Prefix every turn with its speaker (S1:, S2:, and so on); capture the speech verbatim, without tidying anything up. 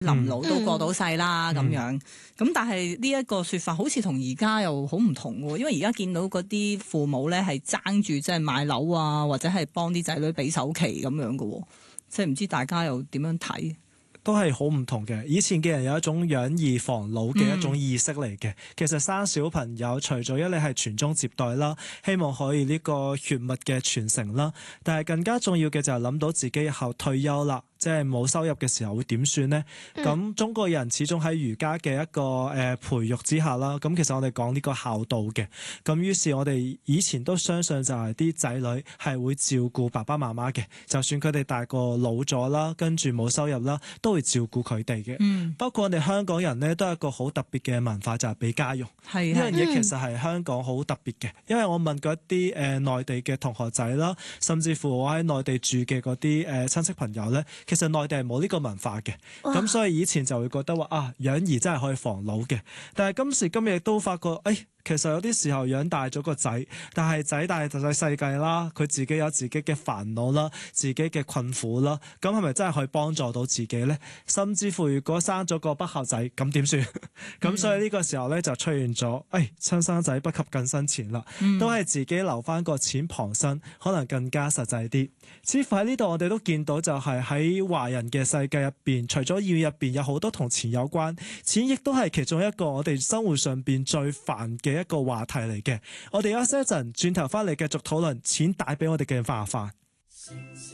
S1: 臨老都過到世啦咁、嗯、樣。咁但係呢一個說法好似同而家又好唔同喎，因為而家見到嗰啲父母咧係爭住即係買樓啊，或者係幫啲仔女俾首期咁樣嘅，即係唔知大家又點樣睇？
S2: 都係好唔同嘅。以前嘅人有一種養兒防老嘅一種意識嚟嘅、嗯。其實生小朋友除咗一你係傳宗接代啦，希望可以呢個血脈嘅傳承啦，但係更加重要嘅就係諗到自己日後退休啦，即係冇收入嘅時候會點算呢？咁、嗯、中國人始終喺儒家嘅一個誒、呃、培育之下啦，咁其實我哋講呢個孝道嘅，咁於是我哋以前都相信就係啲仔女係會照顧爸爸媽媽嘅，就算佢哋大個老咗啦，跟住冇收入啦，都會照顧佢哋嘅。嗯，包括我哋香港人呢，都係一個好特別嘅文化，就係、是、俾家用。係呢樣嘢其實係香港好特別嘅、嗯，因為我問過一啲誒、呃、內地嘅同學仔啦，甚至乎我喺內地住嘅嗰啲誒親戚朋友咧，其實內地係冇呢個文化嘅。咁所以以前就會覺得話啊，養兒真係可以防老嘅。但係今時今日亦都發覺，誒、哎。其實有啲時候養大咗個仔，但係仔大就係世界啦，佢自己有自己嘅煩惱啦，自己嘅困苦啦，咁係咪真係可以幫助到自己呢？甚至乎如果生咗個不孝仔，咁點算？咁、嗯、所以呢個時候咧就出現咗，誒、哎，親生仔不及近身錢啦，都係自己留翻個錢傍身，可能更加實際啲。似乎喺呢度我哋都見到，就係喺華人嘅世界入邊，除咗意入邊有好多同錢有關，錢亦都係其中一個我哋生活上邊最煩嘅一個話題嚟嘅。我哋休息一陣，轉頭翻嚟繼續討論錢帶俾我哋嘅麻煩。